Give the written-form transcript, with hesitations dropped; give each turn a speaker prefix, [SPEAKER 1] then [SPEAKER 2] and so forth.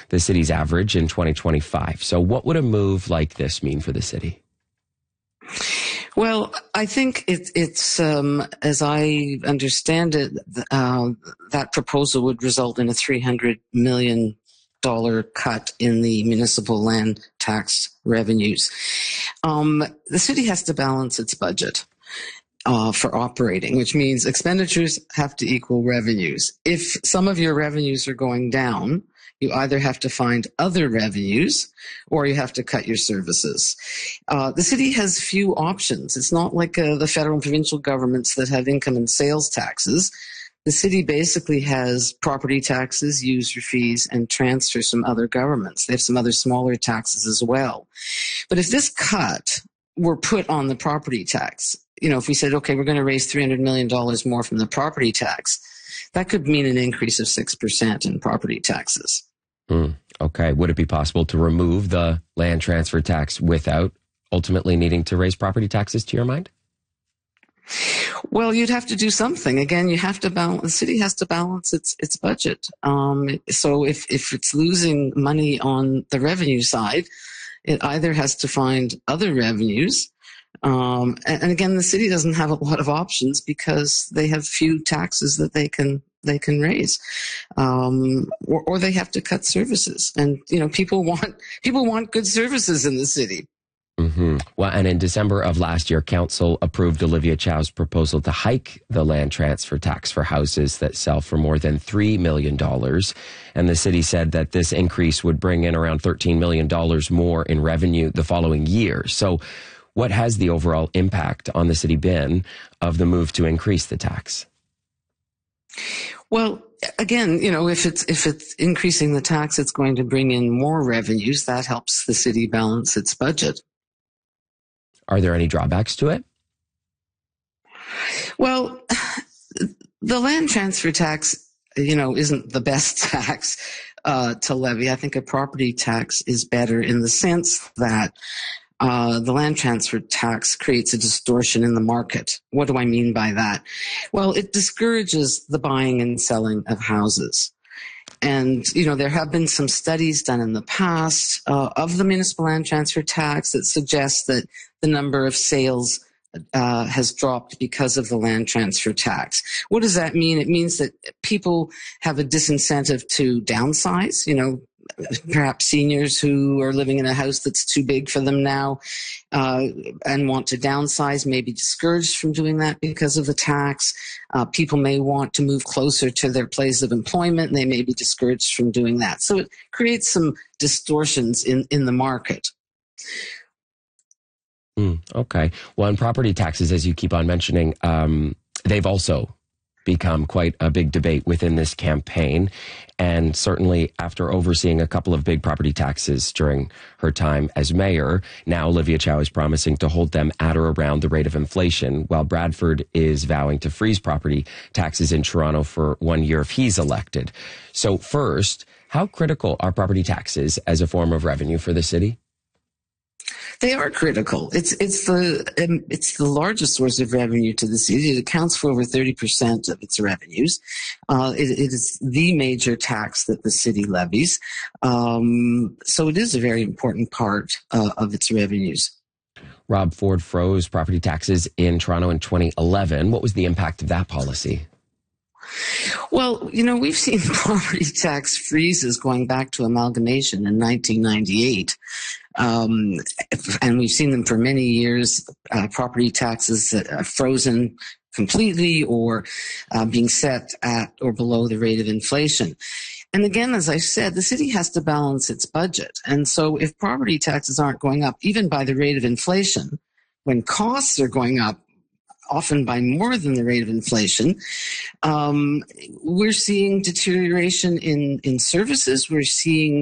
[SPEAKER 1] the city's average in 2025. So what would a move like this mean for the city?
[SPEAKER 2] Well, I think it's as I understand it, that proposal would result in a $300 million cut in the municipal land tax revenues. The city has to balance its budget for operating, which means expenditures have to equal revenues. If some of your revenues are going down, you either have to find other revenues or you have to cut your services. The city has few options. It's not like the federal and provincial governments that have income and sales taxes. The city basically has property taxes, user fees, and transfers from other governments. They have some other smaller taxes as well. But if this cut were put on the property tax, if we said, okay, we're going to raise $300 million more from the property tax, that could mean an increase of 6% in property taxes.
[SPEAKER 1] Okay. Would it be possible to remove the land transfer tax without ultimately needing to raise property taxes, to your mind?
[SPEAKER 2] Well, you'd have to do something. Again, you have to balance. The city has to balance its budget. So if it's losing money on the revenue side, it either has to find other revenues. And again, the city doesn't have a lot of options because they have few taxes that they can raise, or they have to cut services. And people want good services in the city.
[SPEAKER 1] Mm-hmm. Well, and in December of last year, council approved Olivia Chow's proposal to hike the land transfer tax for houses that sell for more than $3 million. And the city said that this increase would bring in around $13 million more in revenue the following year. So what has the overall impact on the city been of the move to increase the tax?
[SPEAKER 2] Well, again, if it's increasing the tax, it's going to bring in more revenues. That helps the city balance its budget.
[SPEAKER 1] Are there any drawbacks to it?
[SPEAKER 2] Well, the land transfer tax, isn't the best tax to levy. I think a property tax is better in the sense that the land transfer tax creates a distortion in the market. What do I mean by that? Well, it discourages the buying and selling of houses. And, there have been some studies done in the past of the municipal land transfer tax that suggest that the number of sales has dropped because of the land transfer tax. What does that mean? It means that people have a disincentive to downsize, perhaps seniors who are living in a house that's too big for them now and want to downsize may be discouraged from doing that because of the tax. People may want to move closer to their place of employment and they may be discouraged from doing that. So it creates some distortions in the market.
[SPEAKER 1] Okay. Well, on property taxes, as you keep on mentioning, they've also become quite a big debate within this campaign. And certainly after overseeing a couple of big property taxes during her time as mayor, now Olivia Chow is promising to hold them at or around the rate of inflation, while Bradford is vowing to freeze property taxes in Toronto for 1 year if he's elected. So first, how critical are property taxes as a form of revenue for the city?
[SPEAKER 2] They are critical. It's the largest source of revenue to the city. It accounts for over 30% of its revenues. It is the major tax that the city levies. So it is a very important part of its revenues.
[SPEAKER 1] Rob Ford froze property taxes in Toronto in 2011. What was the impact of that policy?
[SPEAKER 2] Well, we've seen property tax freezes going back to amalgamation in 1998. And we've seen them for many years, property taxes frozen completely or being set at or below the rate of inflation. And again, as I said, the city has to balance its budget. And so if property taxes aren't going up, even by the rate of inflation, when costs are going up, often by more than the rate of inflation, we're seeing deterioration in services. We're seeing